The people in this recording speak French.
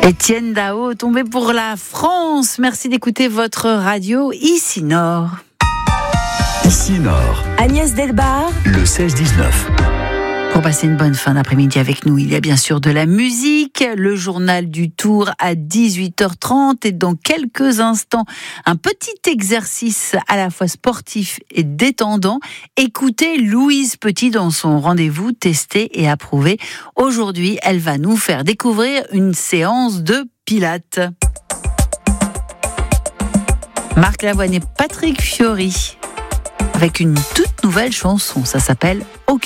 Étienne Dao, tombé pour la France. Merci d'écouter votre radio Ici Nord. Ici Nord. Agnès Delbar. Le 16-19. Pour passer une bonne fin d'après-midi avec nous, il y a bien sûr de la musique, le journal du Tour à 18h30 et dans quelques instants, un petit exercice à la fois sportif et détendant. Écoutez Louise Petit dans son rendez-vous testé et approuvé. Aujourd'hui, elle va nous faire découvrir une séance de pilates. Marc Lavoine et Patrick Fiori avec une toute nouvelle chanson, ça s'appelle « Occupé ».